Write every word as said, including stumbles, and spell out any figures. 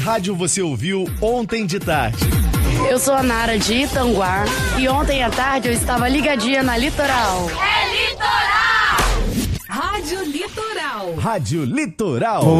rádio você ouviu ontem de tarde? Eu sou a Nara de Itanguá e ontem à tarde eu estava ligadinha na Litoral. É Litoral! Rádio Litoral. Rádio Litoral.